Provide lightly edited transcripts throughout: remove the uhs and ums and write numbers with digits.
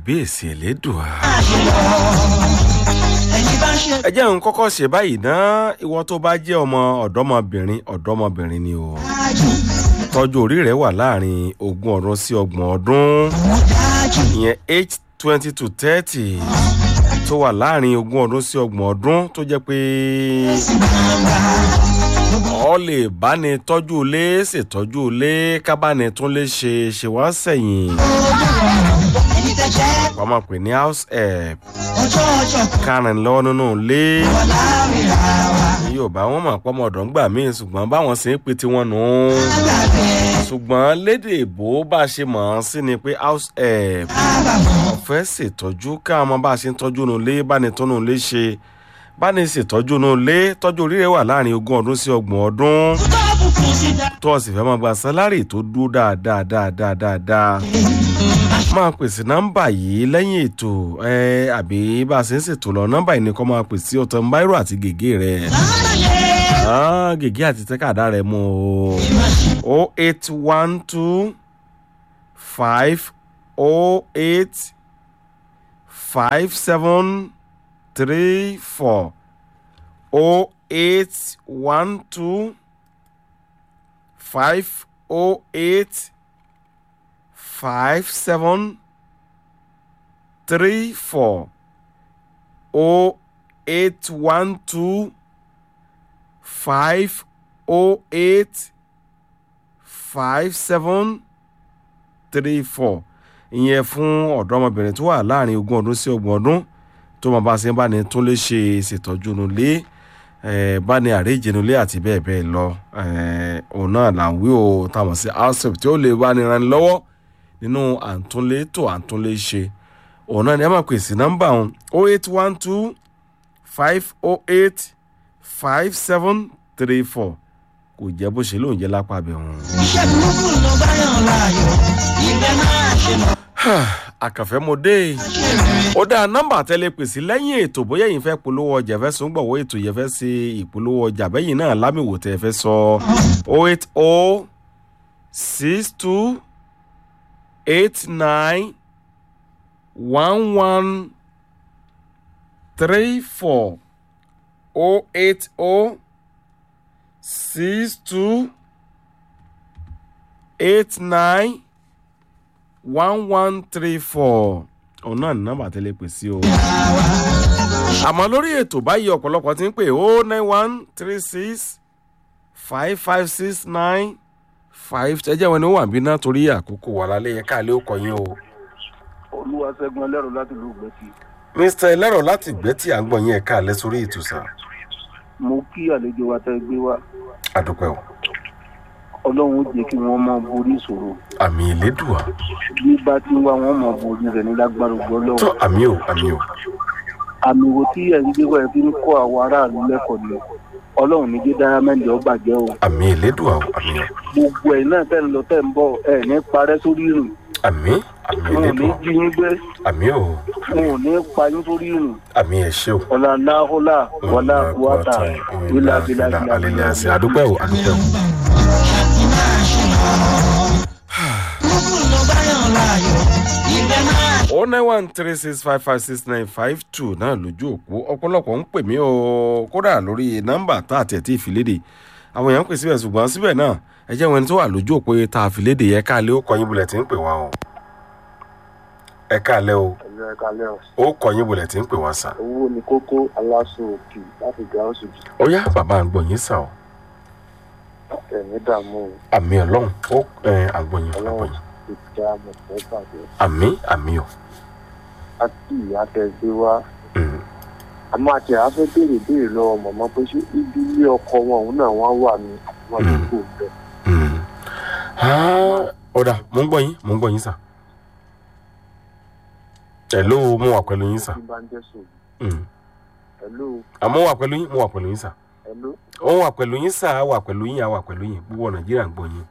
kábíyèsí elédùà. ẹ jẹ́ n kọ́kọ́ ṣe báyìí náà ìwọ tó bá jẹ́ ọmọ ọ̀dọ́mọbìnrin ni o. tọ́jú orí rẹ̀ wà láàrin 20 ọdún sí 30 ọdún. ìyẹn age 20 to 30 tó wà láàrin 20 ọdún sí 30 ọdún tó jẹ́ pé ọ lè báni tọ́jú ilé ṣètọ́jú ilé kábàánì tún lè ṣe wá sẹ́yìn. wọ́n máa pè ní house help kárìn lọ́wọ́ nínú ilé. Yorùbá wọn máa pọ́ ọmọdọ̀ ń gbà mí ṣùgbọ́n báwọn sì ń pe tiwọn nù. ṣùgbọ́n lédè èbó bá a ṣe mọ̀ ọ́n sí ni pé house help ọ̀fẹ́ ṣètọ́jú káwọn bá a ṣe ń tọ́jú nù ilé bá ní tọ́nù ilé ṣe bá ní ṣètọ́jú nù ilé tọ́jú orí rẹ̀ wà láàrin 20 ọdún sí 30 ọdún tó o sì fẹ́ máa gba sálárì tó dúró dáadáa máa pèsè nọ́mbà yìí lẹ́yìn ètò àbí bá a ṣe ń ṣètò lọ nọ́mbà yìí ni kó máa pèsè ọ̀tọ̀ báírò àti gègé rẹ̀ gègé àti tẹ́kàdá rẹ̀ mú o 0812 508 5734 0812 508 5734 0812 508 5734 ìyẹn fún ọ̀dọ́mọbìnrin tó wà láàrin 20 ọdún sí 30 ọdún tó máa bá ṣe ń bá ní tún lè ṣe ìṣètọ́jú nulẹ̀ bá ní àríjì nulẹ̀ àti bẹ́ẹ̀ bẹ́ẹ̀ lọ òun náà là ń wí o táwọn sí asep tí ó lè bá ní ran lọ́wọ́ nínú àtúnlé tó àtúnlé ṣe òun náà ni ẹ máa pè sí nọ́mbà òun 0812 508 5734 kò jẹ́ bó ṣe lóun jẹ́ lápá bẹ̀ wọn. iṣẹ́ burúkú ló bá yàn láàyò ìgbẹ́ máa ṣe lọ. àkànfẹ́ mo dé ó dá nọ́mbà tẹ́lẹ̀ pèsè lẹ́yìn ètò bóyá yìí fẹ́ polówó ọjà fẹ́ sún gbọ̀wọ́ ètò yẹn fẹ́ ṣe ìpolówó ọjà bẹ́yìn náà lámìwò tẹ́ fẹ́ sọ 080 62 89 11 34 080 62 89 1134 ọ̀nà nọ́mbà tẹ́lẹ̀ pè sí o. àmọ́ lórí ètò báyìí ọ̀pọ̀lọpọ̀ ti ń pè 09136 5569 5 ẹjẹ́ wọn ni ó wà bí náà torí àkókò wà lálẹ́ yẹn káàlẹ́ ó kọ yín o. Olúwaṣẹ́gun ẹlẹ́rọ láti ìlú Ìgbẹ́tì. Mr. ẹlẹ́rọ láti Ìgbẹ́tì à ń gbọ́ yín ẹ̀ka àlẹ́ sórí ètò sá. Mo kí àlejò wa tẹ́ gbé wá. àdúpẹ́ o. Ọlọ́run ó jẹ́ kí wọ́n máa borí ìṣòro. àmì ìlédùà. bí bá ti ń wá wọn máa borí rẹ̀ ní lágbára Ọlọ́run. tó àmì o. àmì wo tí ẹ̀rí gbé wá ẹ fi ń kọ́ àwọn aráàlú lẹ́kọ̀ọ́ ni Ọlọ́run ní jẹ́ dárámẹ́ǹdì ọgbàjẹ́ o. àmì ìlédùà o àmì o. gbogbo ẹ̀ náà tẹ́ ń lọ tẹ́ ń bọ̀ ẹ̀ ní parẹ́ sórí ìrìn. àmì ìlédùà. wọn ò ní jí yín gbé. àmì o. wọn ò ní pa yín sórí ìrìn. àmì ẹ̀ ṣe o. ọ̀làláhólà wọlá kúwátà ìlàbílà alẹ́lẹ́ àṣẹ àdúpẹ́ o àdúpẹ́ o. burúkú ló bá yàn láàyò ìgbẹ́ máa. 09136556952 náà lójú òpó ọ̀pọ̀lọpọ̀ ń pè mí o kódà lórí nọ́mbà tá àti ẹ̀ tí ìfilédè àwọn èèyàn ń pè síbẹ̀ ṣùgbọ́n síbẹ̀ náà ẹ jẹ́ wọn tó wà lójú òpó tá a filédè yẹ káàlẹ́ ó kọyìn bulẹ̀ tí ń pè wá o ẹ káàlẹ́ o ó kọyìn bulẹ̀ tí ń pè wá sà. owó ni kókó aláṣọ òkè láti gáàsì jù. ó yá bàbá à ń gbọ́ yín sà o. ẹ̀mí dààmú o. àmì ọlọ́run ó àgbọ̀yìn àgbọ̀yìn. ìjà mọ̀tẹ́ bàjẹ́. àmì o. àti ìyá tẹ gbé wá. àmọ́ àti àáfẹ́ béèrè lọ́wọ́ mọ̀mọ́ pé ṣé ibi ilé ọkọ wọn òun náà wọ́n wà ní àwọn àdúgbò bẹ́ẹ̀. ọ̀dà mo ń gbọ́ yín sà. hello mo wà pẹ̀lú yín sà. hello. àmọ́ mo wà pẹ̀lú yín sà. hello. ó wà pẹ̀lú yín sà á wà pẹ̀lú yín gbogbo Nàìjíríà ń gbọ́ yín.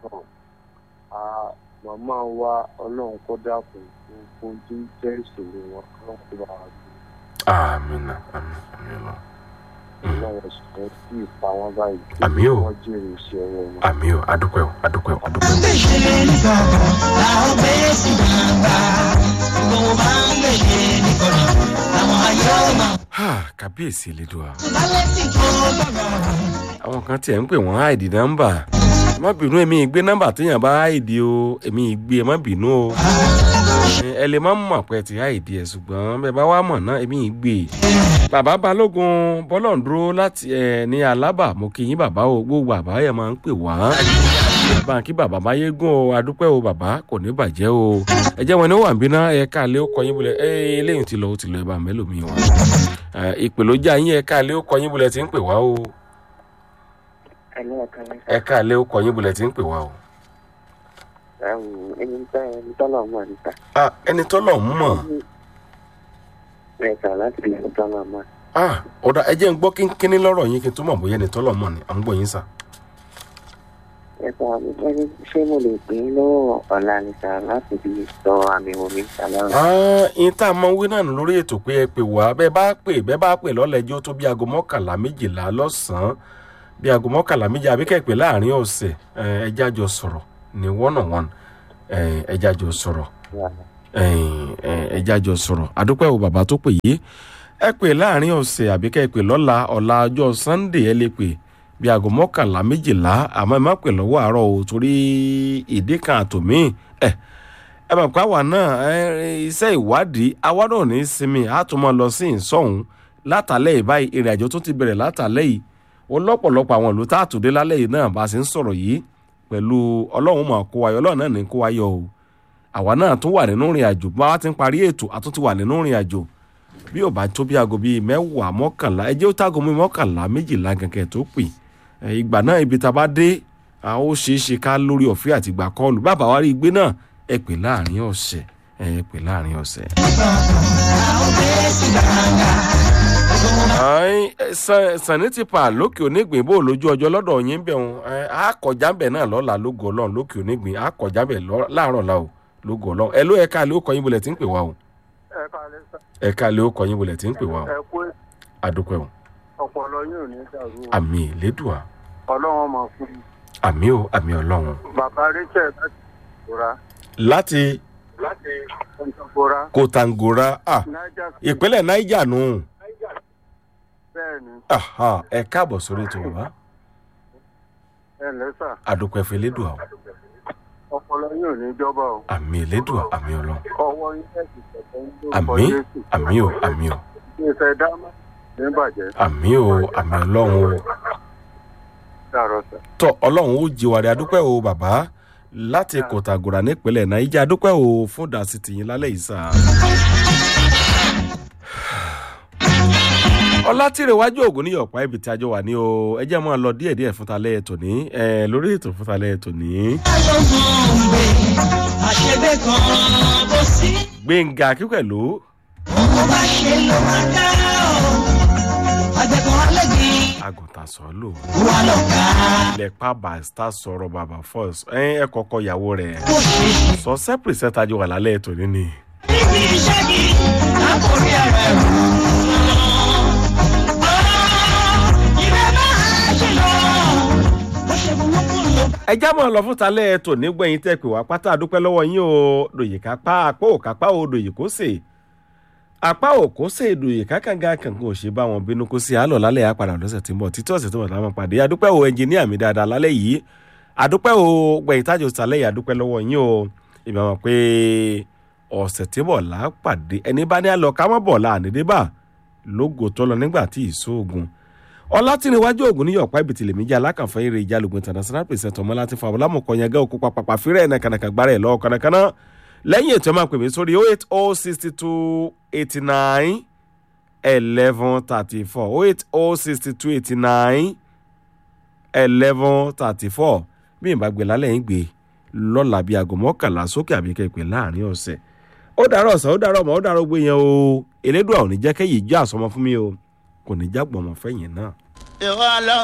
màmá wa Ọlọ́run kó dákun fún tí ń jẹ́ ìṣòro wọn Ọlọ́run kó bá wa gbé. àmín lọ. Ọlọ́run sọ sí ìpa wọn báyìí. àmì o. wọ́n jèrè iṣẹ́ wọn. àmì o adúpẹ́ o. gbèsè nìkan làwọn gbé sí gbàgbà gbogbo máa ń gbé kábíyèsí lédùá. Ìbálẹ̀ sì tó gbọ̀ngàn. àwọn kan tiẹ̀ ń pè wọ́n àìdí nọ́mbà. ẹ má bínú èmi ìgbé nọ́mbà téèyàn bá àìdí o èmi ìgbé ẹ má bínú o. ẹ lè má mọ̀ pé ti àìdí ẹ̀ ṣùgbọ́n bẹ́ẹ̀ bá wà mọ̀ náà èmi ìgbé. bàbá balógun bọ́lọ̀ǹdúró láti ní alábà mo kí yín bàbá o gbogbo bàbá yẹn máa ń pè wá. báńkì bàbá máyégún o adúpẹ́ o bàbá kò ní bàjẹ́ o. ẹ jẹ́ wọn ní wà ń bínú ẹ̀ka àlẹ́ ó kọ yín bulẹ̀ eléyìí ti lọ ó ti lọ ẹ bá mẹ́lòmíì wá. ìpè ló já yín ẹ̀ka àlẹ́ ó kọ yín bulẹ̀ ti ń pè wá o. ẹ̀ka àlẹ́ ó kọ yín bulẹ̀ ti ń pè wá o. ẹni tọ́lọ̀ mọ̀ níta. ẹni tọ́lọ̀ ń mọ̀. ẹ̀ka láti ẹni tọ́lọ̀ mọ̀. ọ̀dà ẹ jẹ́ ń gbọ́ kínkínní lọ́rọ̀ yín kí n tó mọ̀ bóyá ẹni tọ́lọ̀ mọ̀ ni à ń gbọ́ yín sà. ẹ̀ka ẹni ṣé mo lè pè é lọ́wọ́ ọ̀la níta láti fi sọ àmì omi ṣàlàyé. ìyẹn tá a mọ wí náà lórí ètò pé ẹ pè wá bẹ́ẹ̀ bá pè lọ́lẹ́jọ́ tó bí aago 11:12 lọ́sàn-án bí aago 11:12 àbíkẹ́ pè láàrin ọ̀sẹ̀ ẹ jájọ sọ̀rọ̀ ní one-on-one ẹ jájọ sọ̀rọ̀ ẹ jájọ sọ̀rọ̀ àdúpẹ́ o bàbá tó pè yìí ẹ pè láàrin ọ̀sẹ̀ àbíkẹ́ pè lọ́la ọjọ́ Sunday ẹ lè pè bí aago 11:12 àmọ́ ẹ má pè lọ́wọ́ àárọ̀ o torí ìdí kan àtòmí ẹ mọ̀ pé àwa náà iṣẹ́ ìwádìí àwa náà ní sinmi a tún máa lọ sí ìsọ̀hún látàlẹ́ yìí báyìí ìrìn àjò tó ti bẹ̀rẹ̀ látàlẹ́ yìí ó lọ́pọ̀lọpọ̀ àwọn ìlú tá a tòde lálẹ́ yìí náà bá a ṣe ń sọ̀rọ̀ yìí pẹ̀lú ọlọ́run máa kó wáyọ̀ ọlọ́run náà ní kó wáyọ̀ o àwa náà tún wà nínú ìrìn àjò bá wa ti ń parí ètò a tún ti wà nínú ìrìn àjò bí ò bá tó bí aago bíi 10 11 ẹ jẹ́ ó tágo mi 11 12 gẹ́gẹ́ tó pè ìgbà náà ibi tá a bá dé a ó ṣeé ṣe ká lórí ọ̀fẹ́ àti ìgbà kọlù bàbá wa rí i gbé náà ẹ pè láàrin ọ̀sẹ̀ ẹ pè láàrin ọ̀sẹ̀. sanitipa lókè onígbìn bó lójú ọjọ́ lọ́dọ̀ yín bẹ̀ wọn a kọjá bẹ̀ náà lọ́la lógo ọlọ́run lókè onígbìn a kọjá bẹ̀ láàárọ̀ la o lógo ọlọ́run ẹ ló ẹ̀ka lé ó kọ yín bolẹ̀ tí ń pè wá o ẹ̀ka lé ó kọ yín bolẹ̀ tí ń pè wá o adúpẹ́ o. ọpọlọ yóò ní dàrú. àmì ìlédùá. ọlọ́run máa fún mi. àmì o àmì ọlọ́run. bàbá Rachel láti Kòtàngórà ìpínlẹ̀ Niger nù. bẹ́ẹ̀ni. ẹ káàbọ̀ sórí ètò bàbá. ẹ lẹ́sà. àdùpẹ́ fún elédùá o. ọpọlọ yóò ní jọba o. àmì elédùá àmì ọlọ́run. ọwọ́ yín ẹ̀sìn tẹ̀tẹ̀ ń lò. àmì o àmì o. ìfẹ́ dáná ní bàjẹ́. àmì o àmì ọlọ́run o. tọ ọlọ́run ó jíwárí adúpẹ́ o bàbá láti Kòtàngórà nípínlẹ̀ Niger adúpẹ́ o fún dàsí tìyín lálẹ́ yìí sá. Ọlátìrẹwájú ògùn ní ọ̀pá ibi tí a jọ wà ní o ẹ jẹ́ máa lọ díẹ̀díẹ̀ fún talẹ́ ètò ní lórí ètò fún talẹ́ ètò ní. Gbẹ̀ngà Akípẹ̀lú. ọmọ bá ṣe ló máa dá o àgbẹ̀kan alẹ́gbẹ̀ẹ́. àgùntàn sọ́ọ́lù. wà lọ́ka. lẹ́pà bàstà sọ̀rọ̀ bàbá fọ́ọ̀sì ẹ kọ́kọ́ ìyàwó rẹ̀. kò ṣe é. sọ sẹ́pìrì sẹ́ta jọ wà lálẹ́ ètò níní. níbi iṣẹ́ kí lákòrí ara rẹ̀ rú. ìrẹ́ máa ṣe lọ. bó ṣe burúkú lọ. ẹ já mọ́ ọ lọ fún talẹ́ ètò nígbẹ̀yìn tẹ́ pé wá pátá àdúpẹ́ lọ́wọ́ yín o dòyè kápá àpò òkápá o dòyè kó sè apá òkó ṣe ìdòyè kákàǹgà kankan ò ṣe bá wọn bínú kó sí àlọ́ lálẹ́ àpàdà lọ́sẹ̀ tí ń bọ̀ títí ọ̀sẹ̀ tó wà láwọn pàdé àdúpẹ́ o ẹnjìníà mi dáadáa lálẹ́ yìí àdúpẹ́ o gbẹ̀yìn tájò sàlẹ̀ yìí àdúpẹ́ lọ́wọ́ yín o ìmọ̀ wọn pé ọ̀sẹ̀ tí bọ̀ lápàdé ẹni bá ní àlọ́ ká mọ́ bọ̀ láàdédé bá lógo tó lọ nígbà tí ìṣóògùn Ọlátìrẹwájú ògùn ní ọ̀pá ibìtìlẹ̀ méjì alákànfẹ́ eré ìjálógun international president ọmọláti fún abúlámọ̀kọ yẹn gẹ́ òkú papàpà fírẹ̀ ẹ̀ kànàkà gbára ẹ̀ lọ́wọ́ kànàkànà lẹ́yìn ètò máa pè mí sórí 08062891134 08062891134 bí n bá gbé lálẹ́ yín gbé lọ́la bíi aago 11 sókè àbíkẹ́ ìpè láàrin ọ̀sẹ̀ ó dàárọ̀ ọ̀sán ó dàárọ̀ ọmọ ó dàárọ̀ gbé yẹn o Elédùà ò ní jẹ́ kẹ́yìí jẹ́ àsọmọ fún mi o kò ní jágbọ̀n ọmọ fẹ́yìn náà.